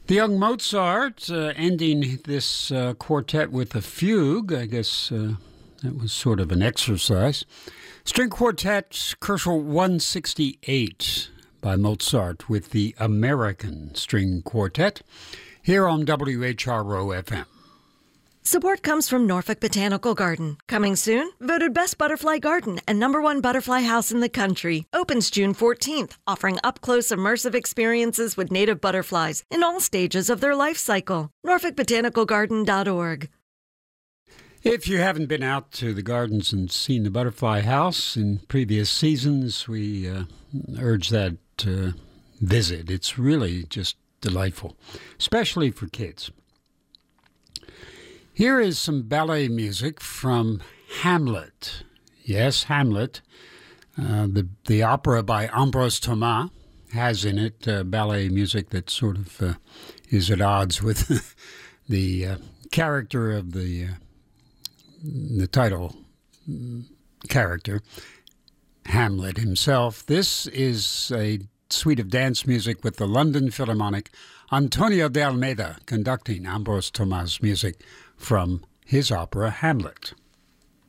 The young Mozart ending this quartet with a fugue. I guess that was sort of an exercise. String Quartet, Koelschel 168 by Mozart with the American String Quartet here on WHRO FM. Support comes from Norfolk Botanical Garden. Coming soon, voted Best Butterfly Garden and #1 butterfly house in the country. Opens June 14th, offering up-close immersive experiences with native butterflies in all stages of their life cycle. NorfolkBotanicalGarden.org. If you haven't been out to the gardens and seen the butterfly house in previous seasons, we urge that visit. It's really just delightful, especially for kids. Here is some ballet music from Hamlet. Yes, Hamlet. The opera by Ambroise Thomas has in it ballet music that sort of is at odds with the character of the title character, Hamlet himself. This is a suite of dance music with the London Philharmonic. Antonio de Almeida conducting Ambroise Thomas' music from his opera Hamlet.